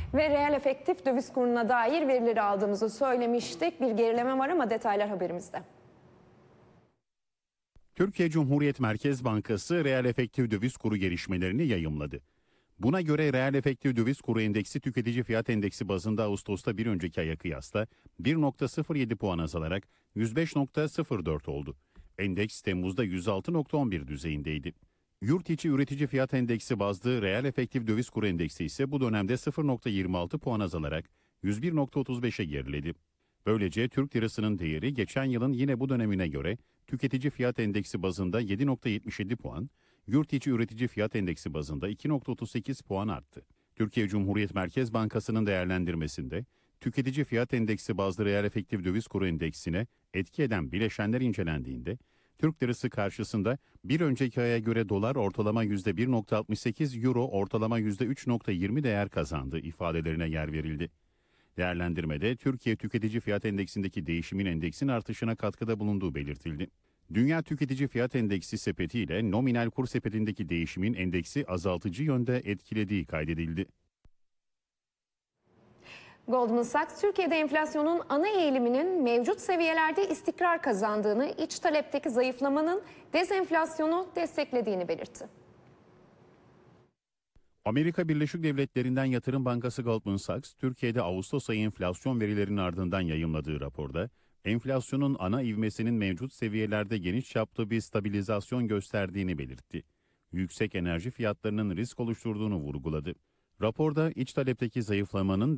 Ve reel efektif döviz kuruna dair verileri aldığımızı söylemiştik. Bir gerileme var ama detaylar haberimizde. Türkiye Cumhuriyet Merkez Bankası reel efektif döviz kuru gelişmelerini yayımladı. Buna göre reel efektif döviz kuru endeksi tüketici fiyat endeksi bazında Ağustos'ta bir önceki aya kıyasla 1,07 puan azalarak 105,04 oldu. Endeks Temmuz'da 106,11 düzeyindeydi. Yurt içi üretici fiyat endeksi bazlı reel efektif döviz kuru endeksi ise bu dönemde 0,26 puan azalarak 101,35'e geriledi. Böylece Türk lirasının değeri geçen yılın yine bu dönemine göre tüketici fiyat endeksi bazında 7,77 puan, yurt içi üretici fiyat endeksi bazında 2,38 puan arttı. Türkiye Cumhuriyet Merkez Bankası'nın değerlendirmesinde tüketici fiyat endeksi bazlı reel efektif döviz kuru endeksine etki eden bileşenler incelendiğinde Türk lirası karşısında bir önceki aya göre dolar ortalama %1,68, euro ortalama %3,20 değer kazandı ifadelerine yer verildi. Değerlendirmede Türkiye Tüketici Fiyat Endeksindeki değişimin endeksin artışına katkıda bulunduğu belirtildi. Dünya Tüketici Fiyat Endeksi sepeti ile nominal kur sepetindeki değişimin endeksi azaltıcı yönde etkilediği kaydedildi. Goldman Sachs, Türkiye'de enflasyonun ana eğiliminin mevcut seviyelerde istikrar kazandığını, iç talepteki zayıflamanın dezenflasyonu desteklediğini belirtti. Amerika Birleşik Devletleri'nden Yatırım Bankası Goldman Sachs, Türkiye'de Ağustos ayı enflasyon verilerinin ardından yayımladığı raporda, enflasyonun ana ivmesinin mevcut seviyelerde geniş çaplı bir stabilizasyon gösterdiğini belirtti. Yüksek enerji fiyatlarının risk oluşturduğunu vurguladı. Raporda iç talepteki zayıflamanın